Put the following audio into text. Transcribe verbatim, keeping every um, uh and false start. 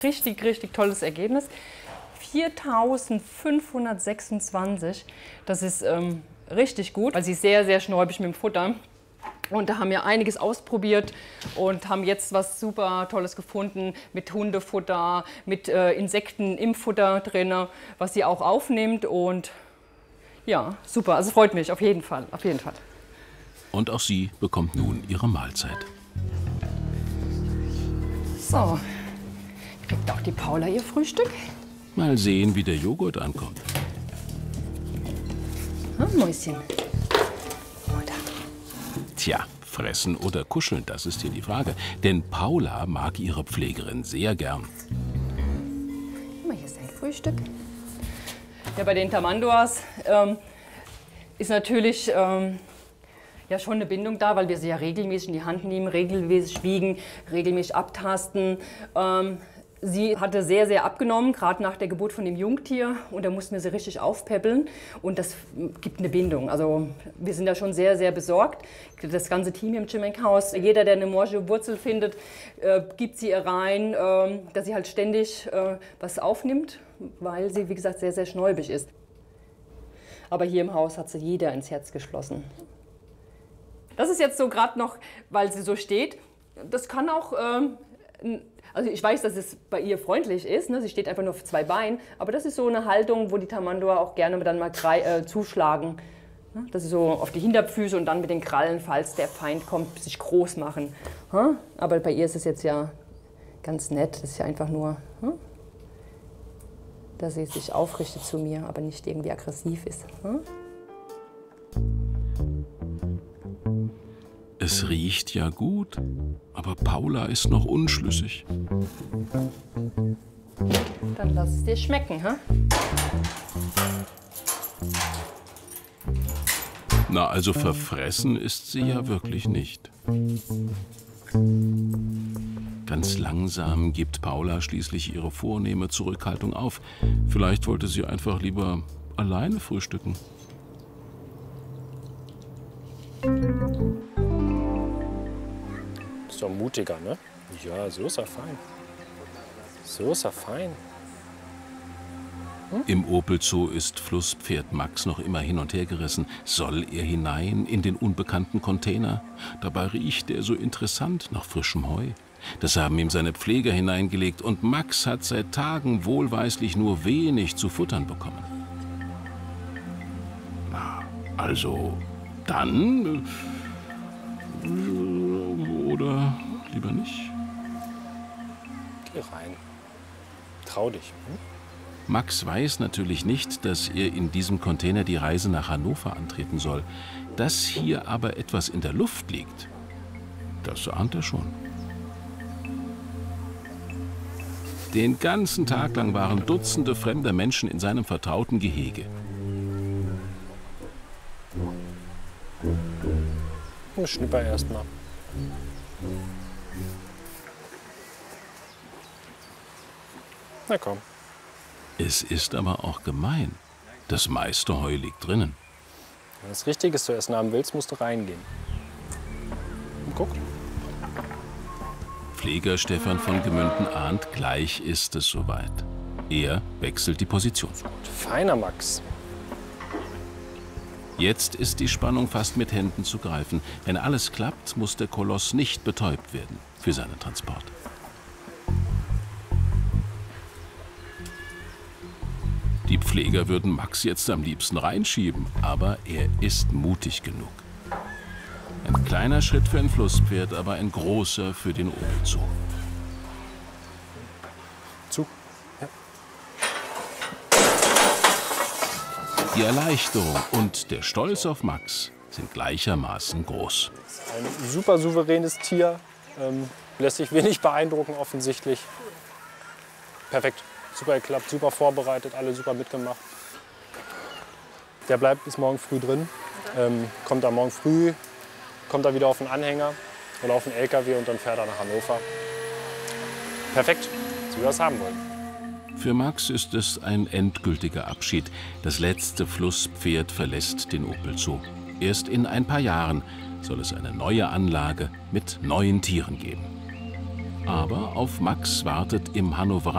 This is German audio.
Richtig, richtig tolles Ergebnis. viertausendfünfhundertsechsundzwanzig, das ist ähm, richtig gut, weil sie ist sehr, sehr schnäubig mit dem Futter. Und da haben wir einiges ausprobiert und haben jetzt was super Tolles gefunden mit Hundefutter, mit äh, Insekten im Futter drin, was sie auch aufnimmt. Und ja, super, also freut mich auf jeden Fall, auf jeden Fall. Und auch sie bekommt nun ihre Mahlzeit. So, kriegt auch die Paula ihr Frühstück. Mal sehen, wie der Joghurt ankommt. Ah, Mäuschen. Tja, fressen oder kuscheln, das ist hier die Frage. Denn Paula mag ihre Pflegerin sehr gern. Guck mal, hier ist dein Frühstück. Ja, bei den Tamanduas ähm, ist natürlich ähm, ja schon eine Bindung da, weil wir sie ja regelmäßig in die Hand nehmen, regelmäßig wiegen, regelmäßig abtasten. Ähm, Sie hatte sehr, sehr abgenommen, gerade nach der Geburt von dem Jungtier. Und da mussten wir sie richtig aufpäppeln. Und das gibt eine Bindung. Also wir sind da schon sehr, sehr besorgt. Das ganze Team hier im Chimenk-Haus, jeder, der eine morsche Wurzel findet, äh, gibt sie ihr rein, äh, dass sie halt ständig äh, was aufnimmt, weil sie, wie gesagt, sehr, sehr schnäubig ist. Aber hier im Haus hat sie jeder ins Herz geschlossen. Das ist jetzt so gerade noch, weil sie so steht. Das kann auch... Äh, Also ich weiß, dass es bei ihr freundlich ist, ne? Sie steht einfach nur auf zwei Beinen, aber das ist so eine Haltung, wo die Tamandua auch gerne dann mal drei, äh, zuschlagen. Ne? Das ist so auf die Hinterfüße und dann mit den Krallen, falls der Feind kommt, sich groß machen. Hm? Aber bei ihr ist es jetzt ja ganz nett, das ist ja einfach nur, hm? dass sie sich aufrichtet zu mir, aber nicht irgendwie aggressiv ist. Hm? Es riecht ja gut, aber Paula ist noch unschlüssig. Dann lass es dir schmecken, hä? Na, also verfressen ist sie ja wirklich nicht. Ganz langsam gibt Paula schließlich ihre vornehme Zurückhaltung auf. Vielleicht wollte sie einfach lieber alleine frühstücken. Ist doch mutiger, ne? Ja, so ist er fein. So ist er fein. Hm? Im Opel Zoo ist Flusspferd Max noch immer hin und her gerissen. Soll er hinein in den unbekannten Container? Dabei riecht er so interessant nach frischem Heu. Das haben ihm seine Pfleger hineingelegt und Max hat seit Tagen wohlweislich nur wenig zu futtern bekommen. Na, also dann... Oder lieber nicht? Geh rein. Trau dich. Hm? Max weiß natürlich nicht, dass er in diesem Container die Reise nach Hannover antreten soll. Dass hier aber etwas in der Luft liegt, das ahnt er schon. Den ganzen Tag lang waren Dutzende fremder Menschen in seinem vertrauten Gehege. Schnipper erstmal. Na komm. Es ist aber auch gemein. Das meiste Heu liegt drinnen. Wenn du was Richtiges zu essen haben willst, musst du reingehen. Und guck. Pfleger Stefan von Gemünden ahnt, gleich ist es soweit. Er wechselt die Position. Feiner Max. Jetzt ist die Spannung fast mit Händen zu greifen. Wenn alles klappt, muss der Koloss nicht betäubt werden für seinen Transport. Die Pfleger würden Max jetzt am liebsten reinschieben, aber er ist mutig genug. Ein kleiner Schritt für ein Flusspferd, aber ein großer für den Opel Zoo. Zu. Ja. Die Erleichterung und der Stolz auf Max sind gleichermaßen groß. Ein super souveränes Tier, ähm, lässt sich wenig beeindrucken offensichtlich. Perfekt, super geklappt, super vorbereitet, alle super mitgemacht. Der bleibt bis morgen früh drin, ähm, kommt da morgen früh, kommt er wieder auf den Anhänger oder auf den L K W und dann fährt er nach Hannover. Perfekt, so wie wir es haben wollen. Für Max ist es ein endgültiger Abschied. Das letzte Flusspferd verlässt den Opel Zoo. Erst in ein paar Jahren soll es eine neue Anlage mit neuen Tieren geben. Aber auf Max wartet im Hannoveraner